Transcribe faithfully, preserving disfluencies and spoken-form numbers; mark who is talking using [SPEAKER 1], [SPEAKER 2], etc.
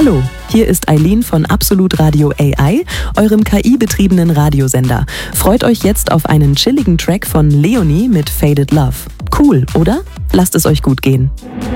[SPEAKER 1] Hallo, hier ist Eileen von Absolut Radio A I, eurem K I-betriebenen Radiosender. Freut euch jetzt auf einen chilligen Track von Leonie mit Faded Love. Cool, oder? Lasst es euch gut gehen.